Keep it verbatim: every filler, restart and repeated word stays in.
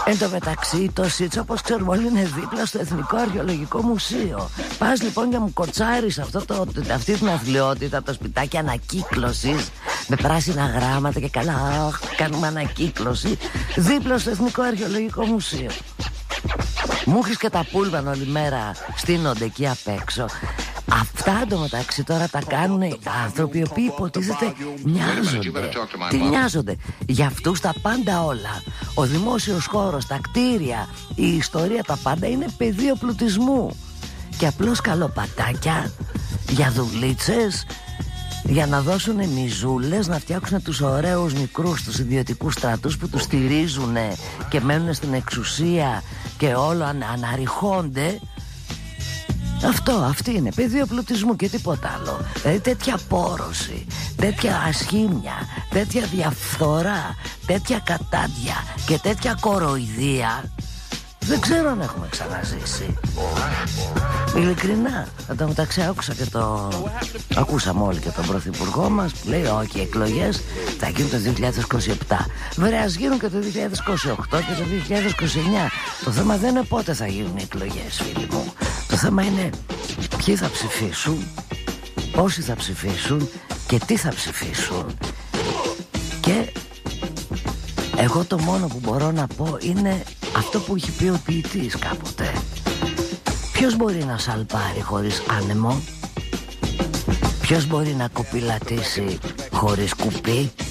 Εν τω μεταξύ, το ΣΥΤΣ, όπως ξέρουμε όλοι, είναι δίπλα στο Εθνικό Αρχαιολογικό Μουσείο. Πας λοιπόν και μου κοτσάρεις αυτό το, αυτή την αθλειότητα, το σπιτάκι ανακύκλωσης με πράσινα γράμματα και καλά, αχ, κάνουμε ανακύκλωση δίπλα στο Εθνικό Αρχαιολογικό Μουσείο. Μου έχεις και τα πούλμαν όλη μέρα στείνονται εκεί απ' έξω. Αυτά εντωμεταξύ τώρα τα κάνουν οι άνθρωποι οι οποίοι υποτίθεται νοιάζονται. Τι νοιάζονται? Για αυτούς τα πάντα όλα, ο δημόσιος χώρος, τα κτίρια, η ιστορία, τα πάντα είναι πεδίο πλουτισμού. Και απλώς καλοπατάκια για δουλίτσες, για να δώσουν μιζούλες, να φτιάξουν τους ωραίους μικρούς, τους ιδιωτικούς στρατούς που τους στηρίζουν και μένουν στην εξουσία και όλο ανα, αναρριχώνται. Αυτό, αυτή είναι πεδίο πλουτισμού και τίποτα άλλο. Δηλαδή τέτοια πόρωση, τέτοια ασχήμια, τέτοια διαφθορά, τέτοια κατάντια και τέτοια κοροϊδία δεν ξέρω αν έχουμε ξαναζήσει. Ειλικρινά. Εν τω μεταξύ άκουσα και το... Ακούσαμε όλοι και τον πρωθυπουργό μας που λέει όχι, οι εκλογές θα γίνουν το δύο χιλιάδες είκοσι επτά. Βέβαια ας γίνουν και το δύο χιλιάδες είκοσι οκτώ και το δύο χιλιάδες είκοσι εννιά. Το θέμα δεν είναι πότε θα γίνουν οι εκλογές, φίλοι μου. Το θέμα είναι ποιοι θα ψηφίσουν, πόσοι θα ψηφίσουν και τι θα ψηφίσουν. Και εγώ το μόνο που μπορώ να πω είναι αυτό που έχει πει ο ποιητής κάποτε. Ποιος μπορεί να σαλπάρει χωρίς άνεμο? Ποιος μπορεί να κοπηλατήσει χωρίς κουπί?